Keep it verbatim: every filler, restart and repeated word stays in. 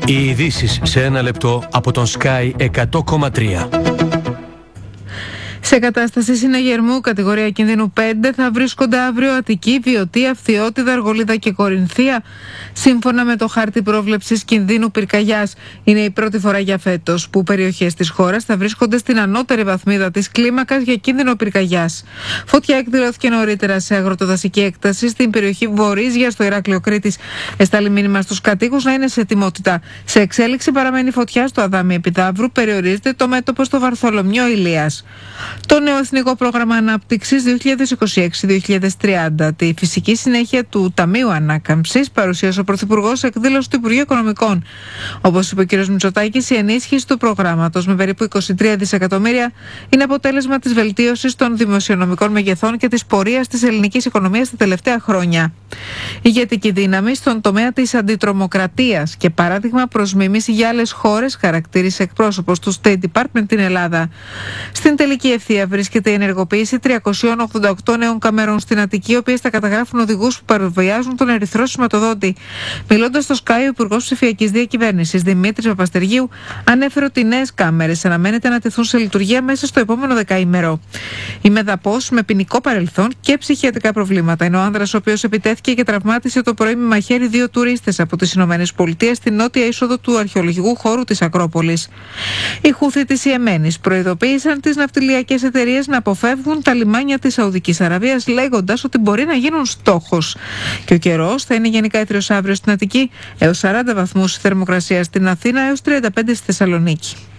Οι ειδήσεις σε ένα λεπτό από τον Sky εκατό κόμμα τρία. Σε κατάσταση συναγερμού κατηγορία κινδύνου πέντε θα βρίσκονται αύριο Αττική, Βιωτία, Φθιώτιδα, Αργολίδα και Κορινθία. Σύμφωνα με το χάρτη πρόβλεψης κινδύνου πυρκαγιάς, είναι η πρώτη φορά για φέτος που περιοχές της χώρας θα βρίσκονται στην ανώτερη βαθμίδα της κλίμακας για κίνδυνο πυρκαγιάς. Φωτιά εκδηλώθηκε νωρίτερα σε αγροτοδασική έκταση στην περιοχή Βορίζια στο Ηράκλειο Κρήτης. Εστάλει μήνυμα στους κατοίκους να είναι σε ετοιμότητα. Σε εξέλιξη παραμένει φωτιά στο Αδάμι Επιδαύρου, περιορίζεται το μέτωπο στο Βαρθολομιό Ηλίας. Το νέο Εθνικό Πρόγραμμα Ανάπτυξης δύο χιλιάδες είκοσι έξι με δύο χιλιάδες τριάντα, τη φυσική συνέχεια του Ταμείου Ανάκαμψης, παρουσίασε ο Πρωθυπουργός σε εκδήλωση του Υπουργείου Οικονομικών. Όπως είπε ο κ. Μητσοτάκης, η ενίσχυση του προγράμματος με περίπου είκοσι τρία δισεκατομμύρια είναι αποτέλεσμα της βελτίωσης των δημοσιονομικών μεγεθών και της πορείας της ελληνικής οικονομίας τα τελευταία χρόνια. Ηγετική δύναμη στον τομέα της αντιτρομοκρατίας και παράδειγμα προς μίμηση για άλλες χώρες, χαρακτήρισε εκπρόσωπος του State Department την Ελλάδα. Στην τελική ευθεία βρίσκεται η ενεργοποίηση τριακοσίων ογδόντα οκτώ νέων καμερών στην Αττική, οι οποίες θα καταγράφουν οδηγούς που παραβιάζουν τον ερυθρό σηματοδότη. Μιλώντας στο Sky, ο Υπουργός Ψηφιακής Διακυβέρνησης Δημήτρης Παπαστεργίου ανέφερε ότι οι νέες κάμερες αναμένεται να τεθούν σε λειτουργία μέσα στο επόμενο δεκαήμερο. Η Μεδαπός, με ποινικό παρελθόν και ψυχιατρικά προβλήματα, είναι ο άνδρας ο οποίος επιτέθηκε και τραυμάτισε το πρωί με μαχαίρι δύο τουρίστες από τις ΗΠΑ στην νότια είσοδο του αρχαιολογικού χώρου της Ακρόπολης. Οι Χούθι της Ιεμένης προειδοποίησαν τις ναυτιλιακές εταιρείες να αποφεύγουν τα λιμάνια της Σαουδικής Αραβίας, λέγοντας ότι μπορεί να γίνουν στόχος. Και ο καιρός θα είναι γενικά έτριος αύριο στην Αττική, έως σαράντα βαθμούς θερμοκρασία στην Αθήνα, έως τριάντα πέντε στη Θεσσαλονίκη.